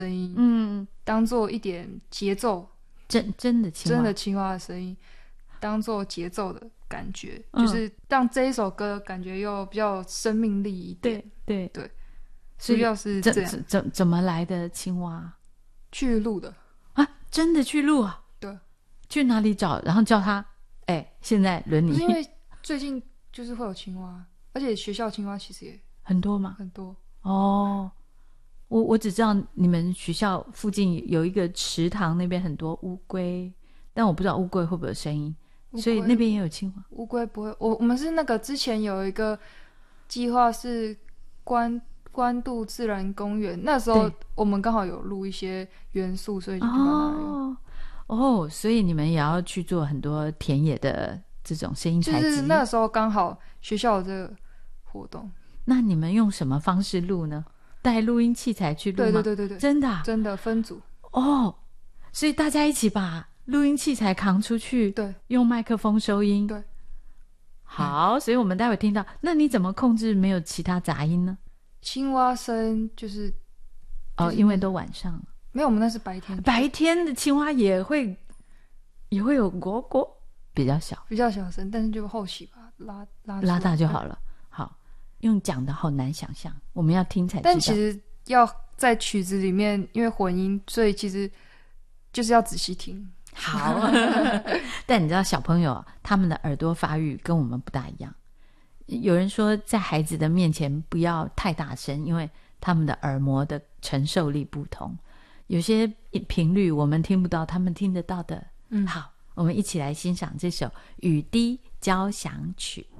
声音，当做一点节奏， 真的青蛙， 真的青蛙的声音，当做节奏的感觉，就是让这一首歌感觉又比较有生命力一点。 对， 主要是这样。 怎么来的青蛙？ 去录的啊，真的去录啊？ 对， 去哪里找？然后叫他，现在轮你。 不是因为最近就是会有青蛙，而且学校青蛙其实也很多吗？ 很多哦。我只知道你们学校附近有一个池塘，那边很多乌龟，但我不知道乌龟会不会有声音，所以那边也有青蛙。 乌龟不会，我们是那个之前有一个计划是关渡自然公园，那时候我们刚好有录一些元素，所以就把它用。 所以你们也要去做很多田野的这种声音采集。 就是那时候刚好学校有这个活动。 那你们用什么方式录呢？带录音器材去录吗？ 对， 真的啊？ 真的分组所以大家一起把录音器材扛出去， 对， 用麦克风收音， 对。 好，所以我们待会听到，那你怎么控制没有其他杂音呢？ 青蛙声就是因为都晚上了。 没有，我们那是白天。 白天的青蛙也会有蝈蝈，比较小声，但是就后期把它拉大就好了。好，用讲的好难想象，我们要听才知道。 但其实要在曲子里面，因为混音，所以其实就是要仔细听。 好，但你知道小朋友他们的耳朵发育跟我们不大一样。有人说在孩子的面前不要太大声，因为他们的耳膜的承受力不同，有些频率我们听不到，他们听得到的。好，我们一起来欣赏这首雨滴交响曲。